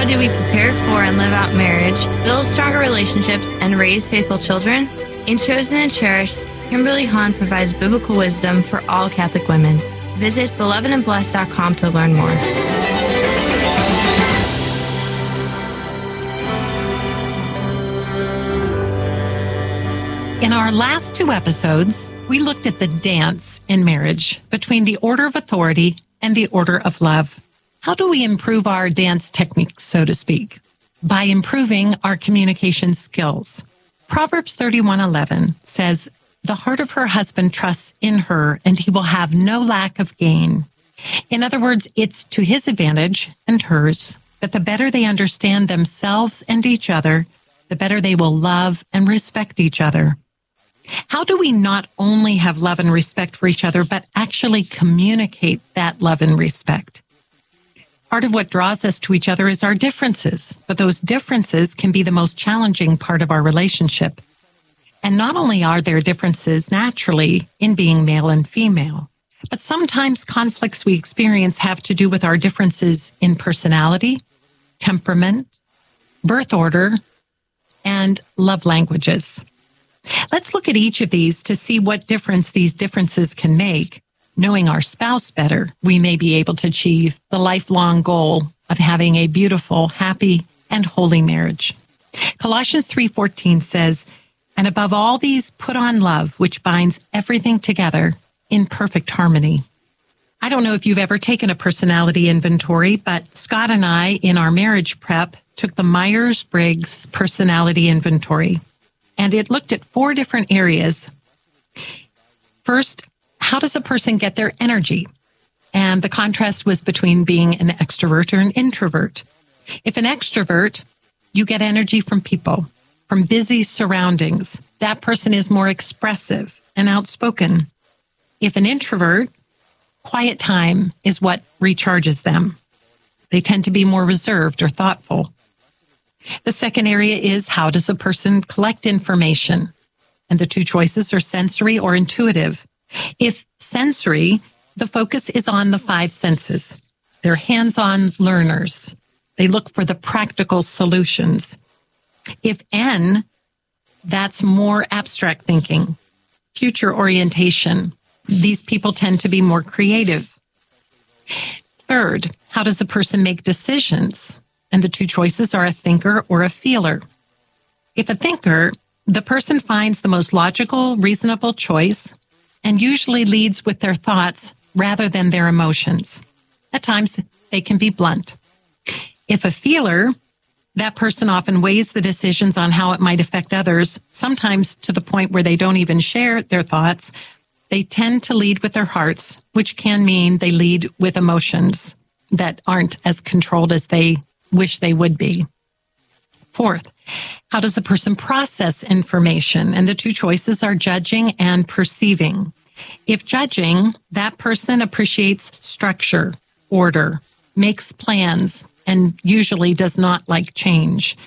How do we prepare for and live out marriage, build stronger relationships, and raise faithful children? In Chosen and Cherished, Kimberly Hahn provides biblical wisdom for all Catholic women. Visit belovedandblessed.com to learn more. In our last two episodes, we looked at the dance in marriage between the order of authority and the order of love. How do we improve our dance techniques, so to speak? By improving our communication skills. Proverbs 31:11 says, "The heart of her husband trusts in her, and he will have no lack of gain." In other words, it's to his advantage and hers that the better they understand themselves and each other, the better they will love and respect each other. How do we not only have love and respect for each other, but actually communicate that love and respect? Part of what draws us to each other is our differences, but those differences can be the most challenging part of our relationship. And not only are there differences naturally in being male and female, but sometimes conflicts we experience have to do with our differences in personality, temperament, birth order, and love languages. Let's look at each of these to see what difference these differences can make. Knowing our spouse better, we may be able to achieve the lifelong goal of having a beautiful, happy, and holy marriage. Colossians 3:14 says, "And above all these, put on love, which binds everything together in perfect harmony." I don't know if you've ever taken a personality inventory, but Scott and I, in our marriage prep, took the Myers-Briggs personality inventory. And it looked at 4 different areas. First, how does a person get their energy? And the contrast was between being an extrovert or an introvert. If an extrovert, you get energy from people, from busy surroundings. That person is more expressive and outspoken. If an introvert, quiet time is what recharges them. They tend to be more reserved or thoughtful. The second area is, how does a person collect information? And the 2 choices are sensory or intuitive. If sensory, the focus is on the 5 senses. They're hands-on learners. They look for the practical solutions. If N, that's more abstract thinking, future orientation. These people tend to be more creative. Third, how does a person make decisions? And the 2 choices are a thinker or a feeler. If a thinker, the person finds the most logical, reasonable choice and usually leads with their thoughts rather than their emotions. At times, they can be blunt. If a feeler, that person often weighs the decisions on how it might affect others, sometimes to the point where they don't even share their thoughts. They tend to lead with their hearts, which can mean they lead with emotions that aren't as controlled as they wish they would be. Fourth, how does a person process information? And the 2 choices are judging and perceiving. If judging, that person appreciates structure, order, makes plans, and usually does not like change.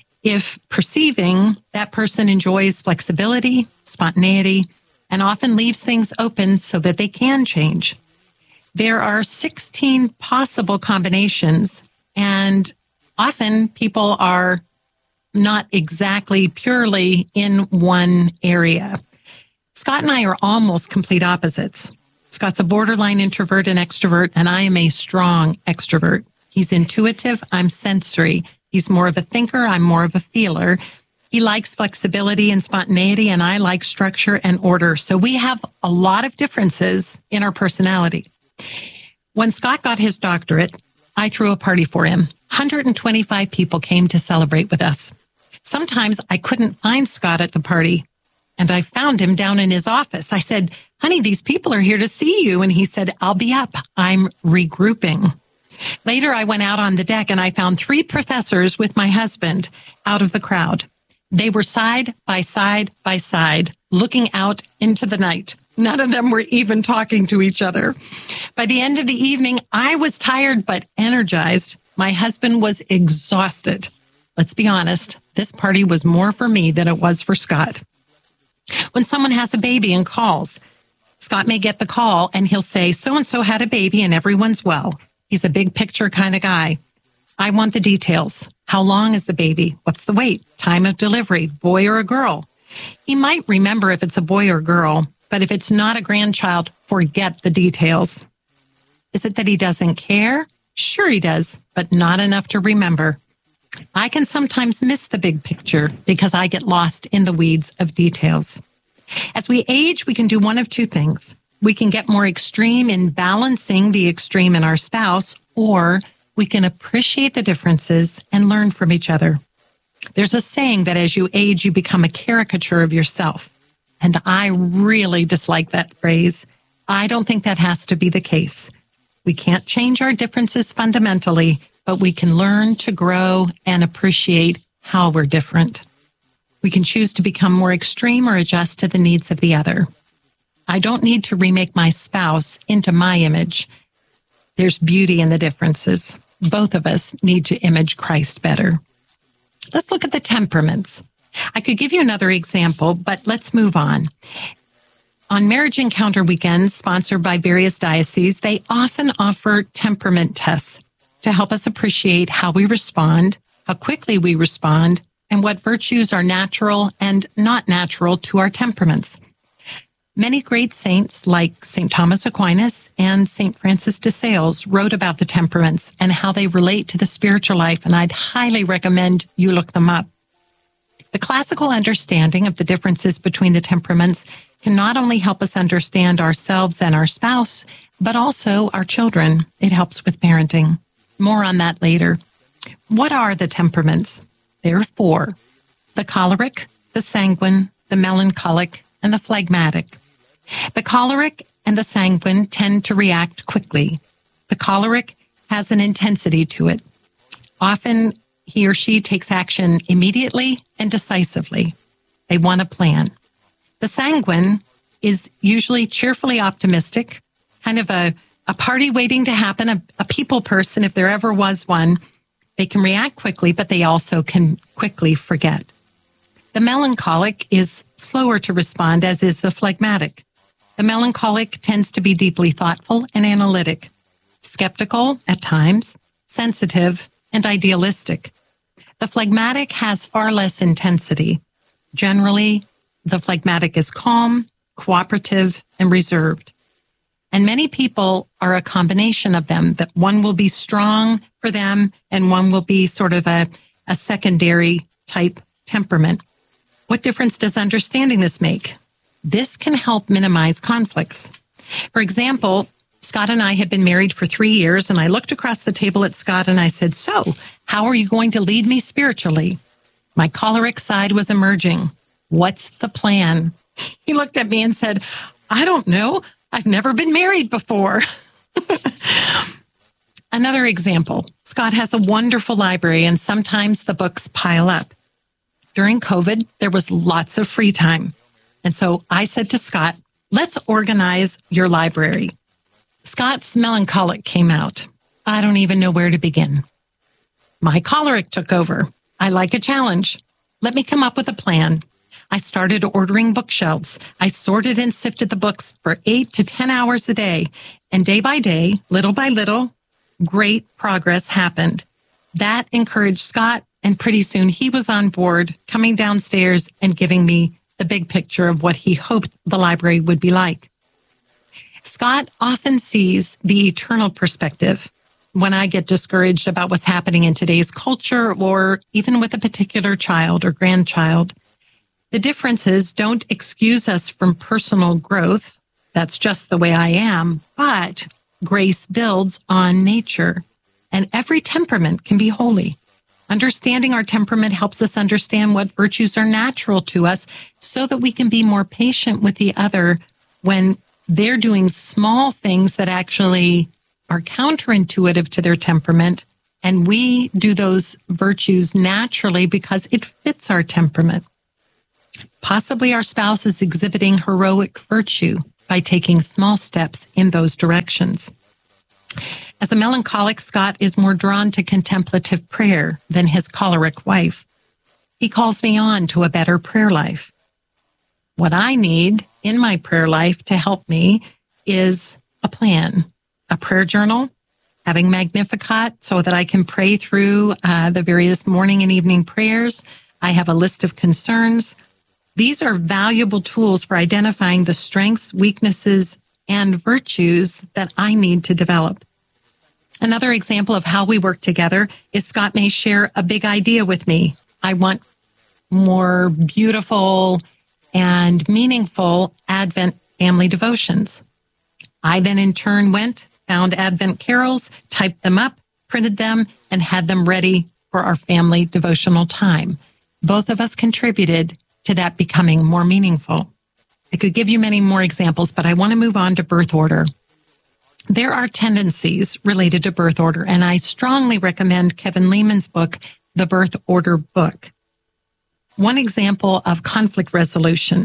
If perceiving, that person enjoys flexibility, spontaneity, and often leaves things open so that they can change. There are 16 possible combinations, and often people are not exactly purely in one area. Scott and I are almost complete opposites. Scott's a borderline introvert and extrovert, and I am a strong extrovert. He's intuitive, I'm sensory. He's more of a thinker, I'm more of a feeler. He likes flexibility and spontaneity, and I like structure and order. So we have a lot of differences in our personality. When Scott got his doctorate, I threw a party for him. 125 people came to celebrate with us. Sometimes I couldn't find Scott at the party, and I found him down in his office. I said, "Honey, these people are here to see you." And he said, "I'll be up. I'm regrouping." Later, I went out on the deck and I found 3 professors with my husband out of the crowd. They were side by side by side, looking out into the night. None of them were even talking to each other. By the end of the evening, I was tired but energized. My husband was exhausted. Let's be honest, this party was more for me than it was for Scott. When someone has a baby and calls, Scott may get the call and he'll say, "So-and-so had a baby and everyone's well." He's a big picture kind of guy. I want the details. How long is the baby? What's the weight? Time of delivery? Boy or a girl? He might remember if it's a boy or girl, but if it's not a grandchild, forget the details. Is it that he doesn't care? Sure he does, but not enough to remember. I can sometimes miss the big picture because I get lost in the weeds of details. As we age, we can do one of two things. We can get more extreme in balancing the extreme in our spouse, or we can appreciate the differences and learn from each other. There's a saying that as you age, you become a caricature of yourself. And I really dislike that phrase. I don't think that has to be the case. We can't change our differences fundamentally, but we can learn to grow and appreciate how we're different. We can choose to become more extreme or adjust to the needs of the other. I don't need to remake my spouse into my image. There's beauty in the differences. Both of us need to image Christ better. Let's look at the temperaments. I could give you another example, but let's move on. On Marriage Encounter weekends, sponsored by various dioceses, they often offer temperament tests to help us appreciate how we respond, how quickly we respond, and what virtues are natural and not natural to our temperaments. Many great saints like St. Thomas Aquinas and St. Francis de Sales wrote about the temperaments and how they relate to the spiritual life, and I'd highly recommend you look them up. The classical understanding of the differences between the temperaments can not only help us understand ourselves and our spouse, but also our children. It helps with parenting. More on that later. What are the temperaments? There are four: the choleric, the sanguine, the melancholic, and the phlegmatic. The choleric and the sanguine tend to react quickly. The choleric has an intensity to it. Often he or she takes action immediately and decisively. They want a plan. The sanguine is usually cheerfully optimistic, kind of a party waiting to happen, a people person if there ever was one. They can react quickly, but they also can quickly forget. The melancholic is slower to respond, as is the phlegmatic. The melancholic tends to be deeply thoughtful and analytic, skeptical at times, sensitive, and idealistic. The phlegmatic has far less intensity. Generally, the phlegmatic is calm, cooperative, and reserved. And many people are a combination of them, that one will be strong for them and one will be sort of a secondary type temperament. What difference does understanding this make? This can help minimize conflicts. For example, Scott and I had been married for 3 years, and I looked across the table at Scott and I said, "So, how are you going to lead me spiritually?" My choleric side was emerging. "What's the plan?" He looked at me and said, "I don't know. I've never been married before." Another example, Scott has a wonderful library, and sometimes the books pile up. During COVID, there was lots of free time. And so I said to Scott, "Let's organize your library." Scott's melancholic came out. I don't even know where to begin. My choleric took over. I like a challenge. Let me come up with a plan. I started ordering bookshelves. I sorted and sifted the books for 8 to 10 hours a day. And day by day, little by little, great progress happened. That encouraged Scott, and pretty soon he was on board, coming downstairs and giving me the big picture of what he hoped the library would be like. Scott often sees the eternal perspective when I get discouraged about what's happening in today's culture, or even with a particular child or grandchild. The differences don't excuse us from personal growth. That's just the way I am. But grace builds on nature, and every temperament can be holy. Understanding our temperament helps us understand what virtues are natural to us so that we can be more patient with the other when they're doing small things that actually are counterintuitive to their temperament, and we do those virtues naturally because it fits our temperament. Possibly our spouse is exhibiting heroic virtue by taking small steps in those directions. As a melancholic, Scott is more drawn to contemplative prayer than his choleric wife. He calls me on to a better prayer life. What I need in my prayer life to help me is a plan, a prayer journal, having Magnificat so that I can pray through the various morning and evening prayers. I have a list of concerns. These are valuable tools for identifying the strengths, weaknesses, and virtues that I need to develop. Another example of how we work together is Scott may share a big idea with me. I want more beautiful and meaningful Advent family devotions. I then in turn went, found Advent carols, typed them up, printed them, and had them ready for our family devotional time. Both of us contributed to that becoming more meaningful. I could give you many more examples, but I want to move on to birth order. There are tendencies related to birth order, and I strongly recommend Kevin Leman's book, The Birth Order Book. One example of conflict resolution.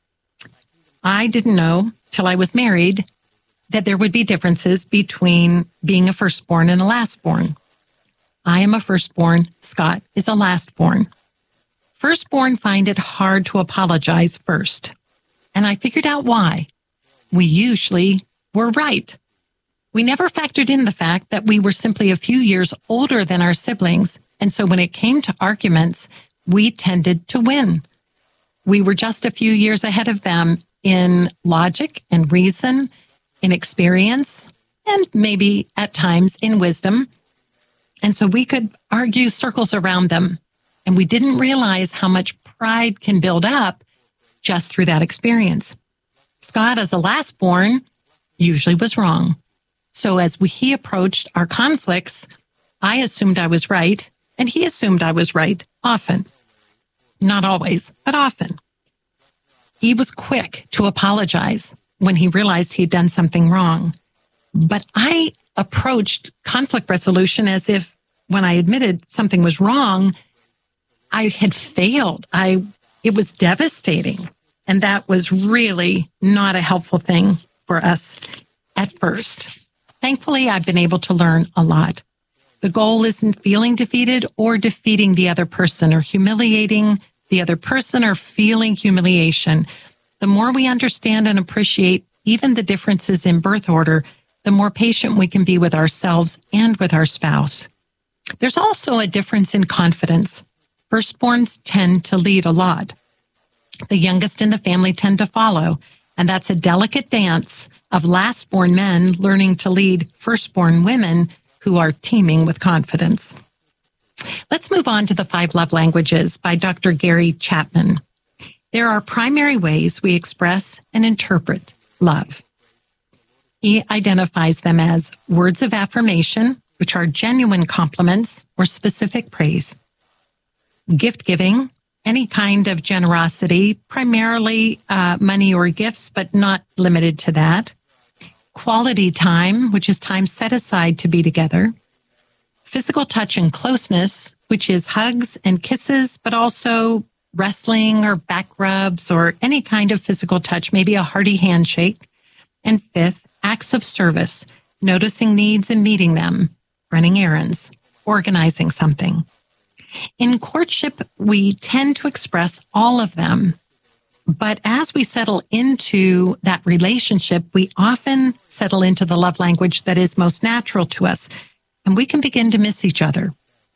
I didn't know till I was married that there would be differences between being a firstborn and a lastborn. I am a firstborn. Scott is a lastborn. Firstborn find it hard to apologize first. And I figured out why. We usually were right. We never factored in the fact that we were simply a few years older than our siblings. And so when it came to arguments, we tended to win. We were just a few years ahead of them in logic and reason, in experience, and maybe at times in wisdom. And so we could argue circles around them. And we didn't realize how much pride can build up just through that experience. Scott, as a lastborn, usually was wrong. So as he approached our conflicts, I assumed I was right, and he assumed I was right often. Not always, but often. He was quick to apologize when he realized he'd done something wrong. But I approached conflict resolution as if when I admitted something was wrong, I had failed. It was devastating. And that was really not a helpful thing for us at first. Thankfully, I've been able to learn a lot. The goal isn't feeling defeated or defeating the other person or humiliating the other person or feeling humiliation. The more we understand and appreciate even the differences in birth order, the more patient we can be with ourselves and with our spouse. There's also a difference in confidence. Firstborns tend to lead a lot. The youngest in the family tend to follow, and that's a delicate dance of lastborn men learning to lead firstborn women who are teeming with confidence. Let's move on to the 5 love languages by Dr. Gary Chapman. There are primary ways we express and interpret love. He identifies them as words of affirmation, which are genuine compliments or specific praise. Gift giving, any kind of generosity, primarily money or gifts, but not limited to that. Quality time, which is time set aside to be together. Physical touch and closeness, which is hugs and kisses, but also wrestling or back rubs or any kind of physical touch, maybe a hearty handshake. And 5th, acts of service, noticing needs and meeting them, running errands, organizing something. In courtship, we tend to express all of them. But as we settle into that relationship, we often settle into the love language that is most natural to us, and we can begin to miss each other.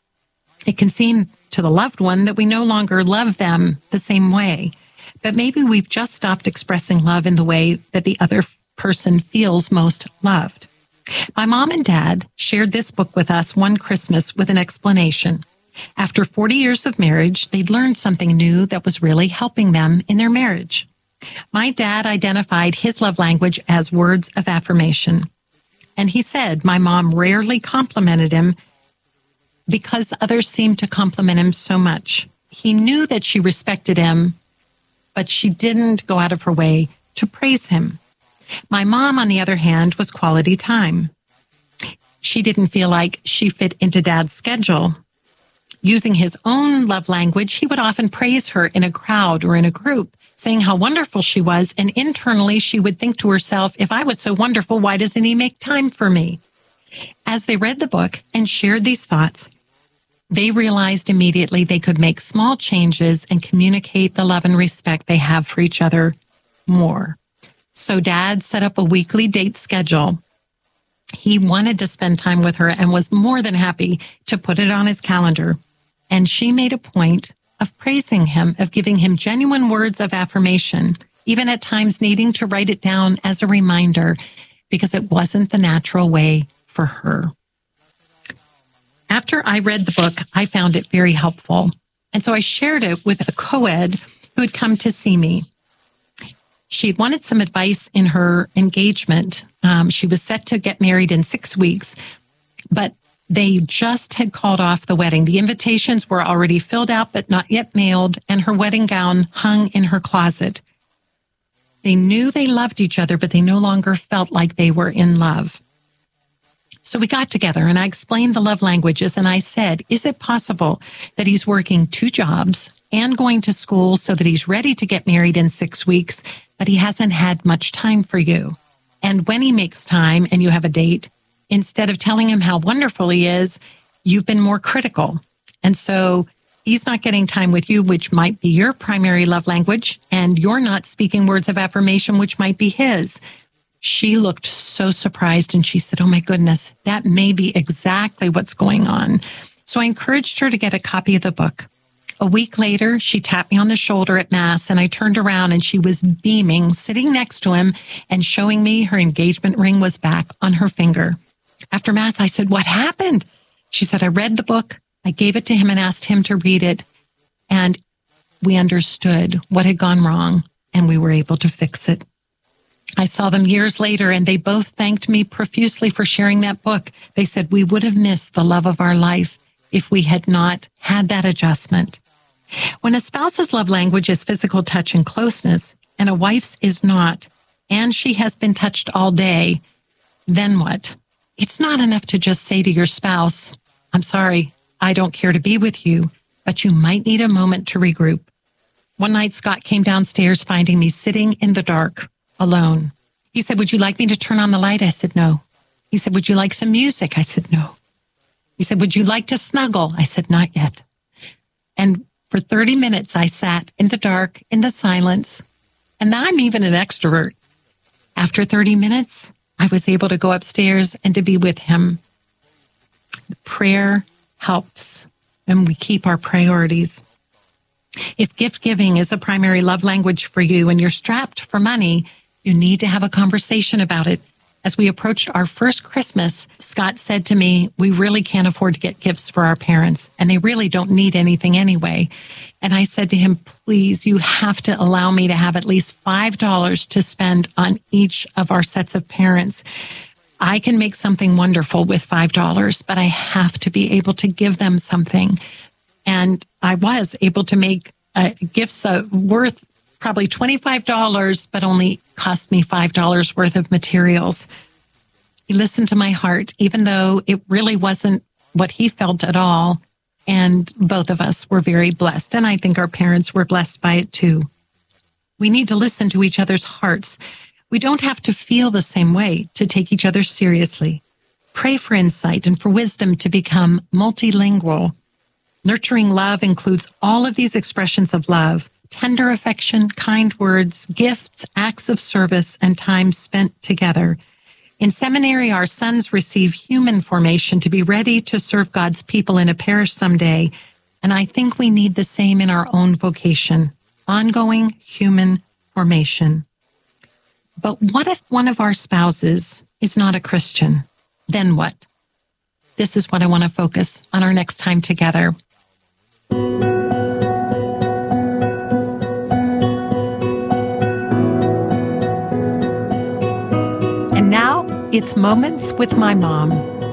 It can seem to the loved one that we no longer love them the same way, but maybe we've just stopped expressing love in the way that the other person feels most loved. My mom and dad shared this book with us one Christmas with an explanation. After 40 years of marriage, they'd learned something new that was really helping them in their marriage. My dad identified his love language as words of affirmation. And he said my mom rarely complimented him because others seemed to compliment him so much. He knew that she respected him, but she didn't go out of her way to praise him. My mom, on the other hand, was quality time. She didn't feel like she fit into Dad's schedule. Using his own love language, he would often praise her in a crowd or in a group, saying how wonderful she was, and internally she would think to herself, if I was so wonderful, why doesn't he make time for me? As they read the book and shared these thoughts, they realized immediately they could make small changes and communicate the love and respect they have for each other more. So Dad set up a weekly date schedule. He wanted to spend time with her and was more than happy to put it on his calendar. And she made a point of praising him, of giving him genuine words of affirmation, even at times needing to write it down as a reminder because it wasn't the natural way for her. After I read the book, I found it very helpful. And so I shared it with a co-ed who had come to see me. She had wanted some advice in her engagement. She was set to get married in 6 weeks, but they just had called off the wedding. The invitations were already filled out, but not yet mailed, and her wedding gown hung in her closet. They knew they loved each other, but they no longer felt like they were in love. So we got together and I explained the love languages and I said, is it possible that he's working 2 jobs and going to school so that he's ready to get married in 6 weeks, but he hasn't had much time for you? And when he makes time and you have a date, instead of telling him how wonderful he is, you've been more critical. And so he's not getting time with you, which might be your primary love language, and you're not speaking words of affirmation, which might be his. She looked so surprised and she said, oh my goodness, that may be exactly what's going on. So I encouraged her to get a copy of the book. A week later, she tapped me on the shoulder at Mass and I turned around and she was beaming, sitting next to him and showing me her engagement ring was back on her finger. After Mass, I said, what happened? She said, I read the book. I gave it to him and asked him to read it. And we understood what had gone wrong and we were able to fix it. I saw them years later and they both thanked me profusely for sharing that book. They said, we would have missed the love of our life if we had not had that adjustment. When a spouse's love language is physical touch and closeness, and a wife's is not, and she has been touched all day, then what? It's not enough to just say to your spouse, I'm sorry, I don't care to be with you, but you might need a moment to regroup. One night, Scott came downstairs finding me sitting in the dark, alone. He said, would you like me to turn on the light? I said, no. He said, would you like some music? I said, no. He said, would you like to snuggle? I said, not yet. And for 30 minutes, I sat in the dark, in the silence, and I'm even an extrovert. After 30 minutes, I was able to go upstairs and to be with him. Prayer helps, and we keep our priorities. If gift giving is a primary love language for you and you're strapped for money, you need to have a conversation about it. As we approached our first Christmas, Scott said to me, we really can't afford to get gifts for our parents, and they really don't need anything anyway. And I said to him, please, you have to allow me to have at least $5 to spend on each of our sets of parents. I can make something wonderful with $5, but I have to be able to give them something. And I was able to make gifts worth probably $25, but only cost me $5 worth of materials. He listened to my heart, even though it really wasn't what he felt at all. And both of us were very blessed. And I think our parents were blessed by it too. We need to listen to each other's hearts. We don't have to feel the same way to take each other seriously. Pray for insight and for wisdom to become multilingual. Nurturing love includes all of these expressions of love: tender affection, kind words, gifts, acts of service, and time spent together. In seminary, our sons receive human formation to be ready to serve God's people in a parish someday, and I think we need the same in our own vocation: ongoing human formation. But what if one of our spouses is not a Christian? Then what? This is what I want to focus on our next time together. And now it's Moments with my mom.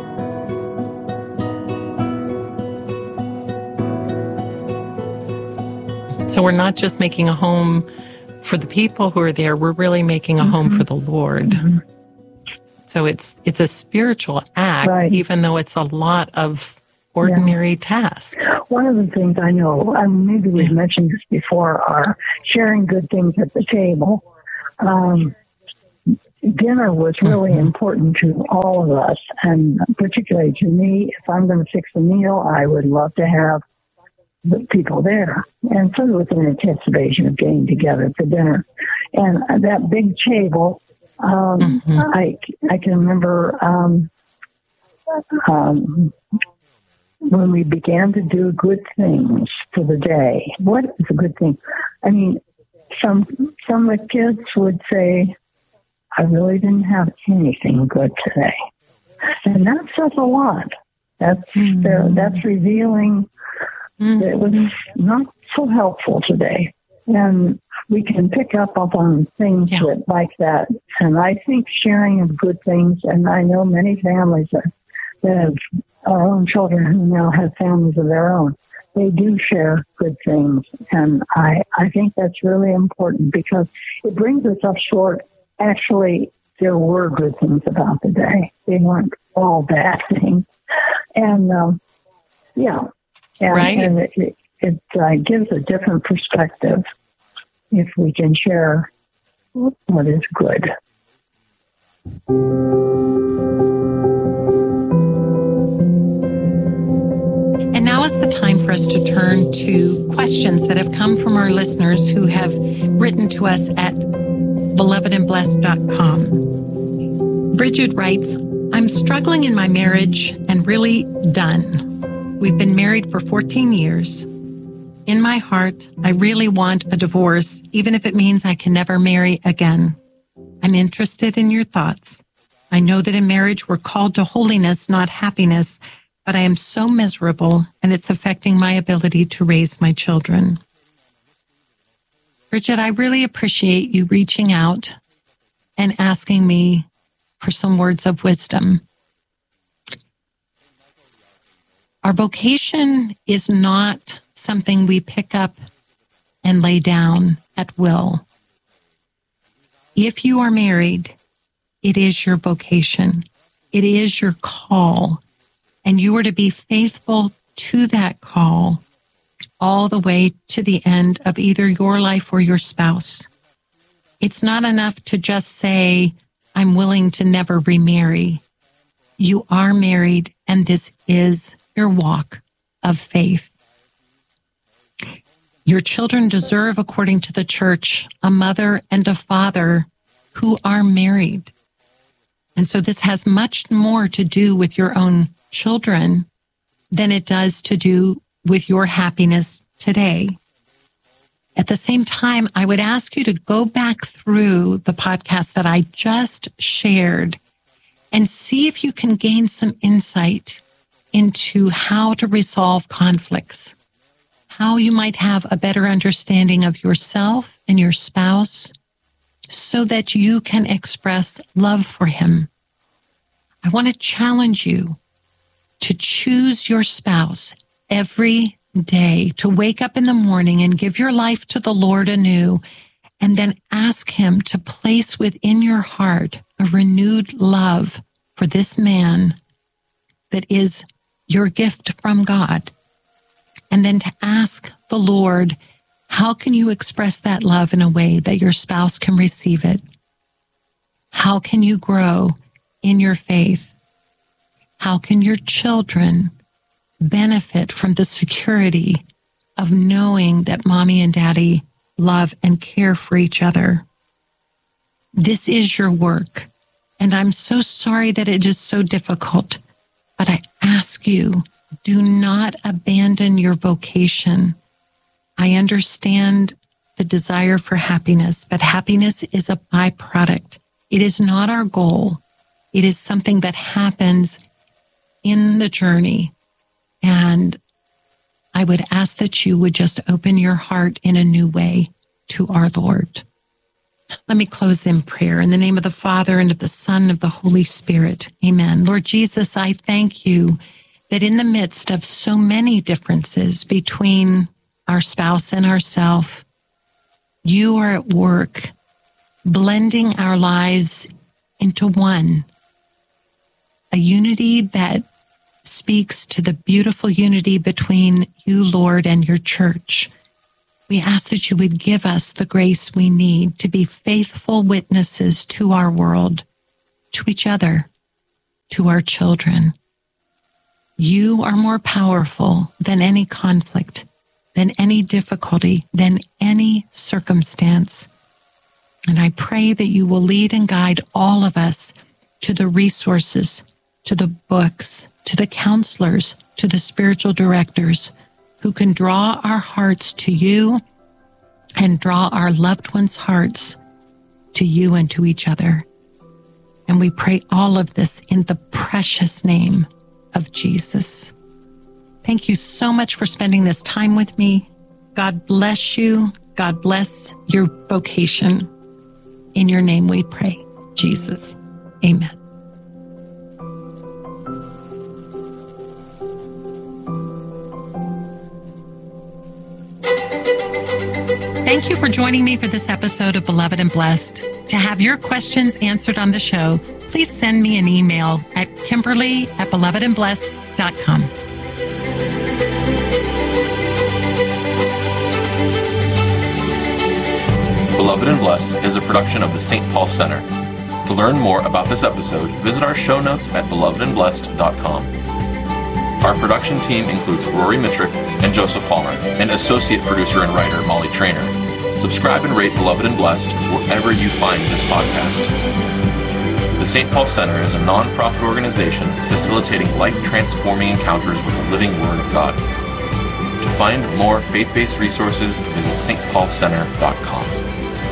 So we're not just making a home for the people who are there, we're really making a home for the Lord. Mm-hmm. So it's a spiritual act, right, even though it's a lot of ordinary tasks. One of the things I know, and maybe we've mentioned this before, are sharing good things at the table. Dinner was really important to all of us, and particularly to me. If I'm going to fix a meal, I would love to have the people there. And so it was an anticipation of getting together for dinner. And that big table, I can remember when we began to do good things for the day. What is a good thing? I mean, some of the kids would say, I really didn't have anything good today. And that says a lot. That's revealing that it was not so helpful today. And we can pick up on things like that. And I think sharing of good things, and I know many families that have our own children who now have families of their own, they do share good things. And I think that's really important because it brings us up short. Actually, there were good things about the day. They weren't all bad things. And, and it gives a different perspective if we can share what is good. And now is the time for us to turn to questions that have come from our listeners who have written to us at belovedandblessed.com. Bridget writes, I'm struggling in my marriage and really done. We've been married for 14 years. In my heart, I really want a divorce, even if it means I can never marry again. I'm interested in your thoughts. I know that in marriage we're called to holiness, not happiness, but I am so miserable and it's affecting my ability to raise my children. Bridget, I really appreciate you reaching out and asking me for some words of wisdom. Our vocation is not something we pick up and lay down at will. If you are married, it is your vocation. It is your call. And you are to be faithful to that call all the way to the end of either your life or your spouse. It's not enough to just say, I'm willing to never remarry. You are married, and this is your walk of faith. Your children deserve, according to the church, a mother and a father who are married. And so this has much more to do with your own children than it does to do with your happiness today. At the same time, I would ask you to go back through the podcast that I just shared and see if you can gain some insight into how to resolve conflicts, how you might have a better understanding of yourself and your spouse so that you can express love for him. I want to challenge you to choose your spouse every day, to wake up in the morning and give your life to the Lord anew, and then ask him to place within your heart a renewed love for this man that is your gift from God. And then to ask the Lord, how can you express that love in a way that your spouse can receive it? How can you grow in your faith? How can your children benefit from the security of knowing that mommy and daddy love and care for each other? This is your work, and I'm so sorry that it is so difficult, but I ask you, do not abandon your vocation. I understand the desire for happiness, but happiness is a byproduct. It is not our goal. It is something that happens in the journey. And I would ask that you would just open your heart in a new way to our Lord. Let me close in prayer. In the name of the Father, and of the Son, and of the Holy Spirit. Amen. Lord Jesus, I thank you that in the midst of so many differences between our spouse and ourselves, you are at work blending our lives into one, a unity that speaks to the beautiful unity between you, Lord, and your church. We ask that you would give us the grace we need to be faithful witnesses to our world, to each other, to our children. You are more powerful than any conflict, than any difficulty, than any circumstance. And I pray that you will lead and guide all of us to the resources to the books, to the counselors, to the spiritual directors who can draw our hearts to you and draw our loved ones' hearts to you and to each other. And we pray all of this in the precious name of Jesus. Thank you so much for spending this time with me. God bless you. God bless your vocation. In your name we pray, Jesus. Amen. Thank you for joining me for this episode of Beloved and Blessed. To have your questions answered on the show, please send me an email at Kimberly@belovedandblessed.com. Beloved and Blessed is a production of the St. Paul Center. To learn more about this episode, visit our show notes at belovedandblessed.com. Our production team includes Rory Mitrick and Joseph Palmer, and associate producer and writer Molly Traynor. Subscribe and rate Beloved and Blessed wherever you find this podcast. The St. Paul Center is a non-profit organization facilitating life-transforming encounters with the living Word of God. To find more faith-based resources, visit stpaulcenter.com.